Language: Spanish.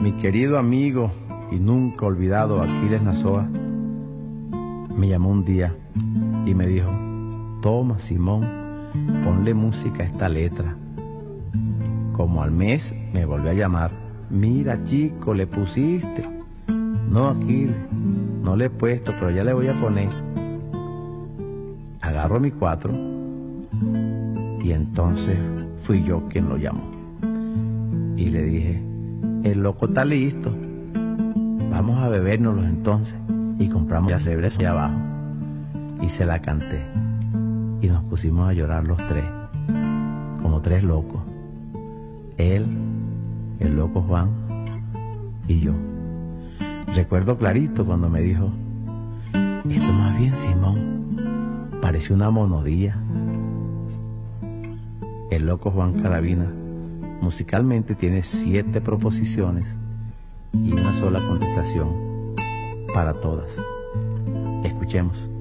Mi querido amigo y nunca olvidado Aquiles Nazoa me llamó un día y me dijo: toma, Simón, ponle música a esta letra. Como al mes me volvió a llamar: mira, chico, le pusiste. No, Aquiles, no le he puesto, pero ya le voy a poner. Agarro mi 4 y entonces fui yo quien lo llamó y le dije: el loco está listo, vamos a bebérnoslos entonces, y compramos ya cebres allá abajo. Y se la canté y nos pusimos a llorar los 3 como 3 locos, él, el loco Juan y yo. Recuerdo clarito cuando me dijo: esto más bien, Simón, parece una monodía. El loco Juan Carabina musicalmente tiene 7 proposiciones y una sola contestación para todas. Escuchemos.